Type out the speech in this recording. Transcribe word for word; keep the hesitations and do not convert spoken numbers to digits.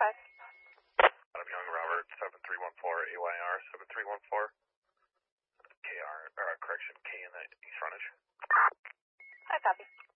five. Adam Young, Robert, seven three one four, A Y R, seven three one four. K R, or correction, K in the east frontage. I copy.